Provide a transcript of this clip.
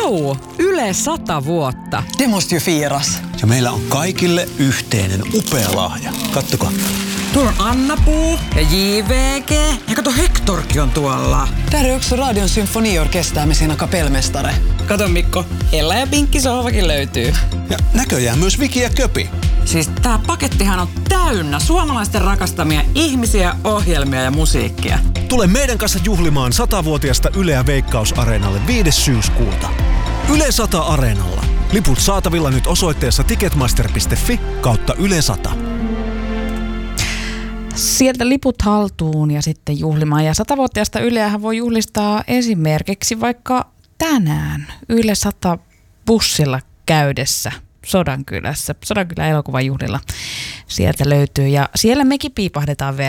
Vau! Yle 100 vuotta. Det måste ju firas. Ja meillä on kaikille yhteinen upea lahja. Kattokaa. Tuolla on Anna-Puu ja JVG. Ja kato, Hektorkin on tuolla. Där är också Radion symfoniorkester med sina kapellmästare. Kato Mikko, Ella ja Pinkki sohvakin löytyy. Ja näköjään myös Viki ja Köpi. Siis tää pakettihan on täynnä suomalaisten rakastamia ihmisiä, ohjelmia ja musiikkia. Tule meidän kanssa juhlimaan 100-vuotiasta Yleä Veikkaus-areenalle 5. syyskuuta. Yle 100 Areenalla. Liput saatavilla nyt osoitteessa ticketmaster.fi/Yle 100. Sieltä liput haltuun ja sitten juhlimaan. Ja 100-vuotiaasta Yleähän voi juhlistaa esimerkiksi vaikka tänään Yle 100 bussilla käydessä Sodankylässä. Sodankylän elokuvajuhlilla sieltä löytyy ja siellä mekin piipahdetaan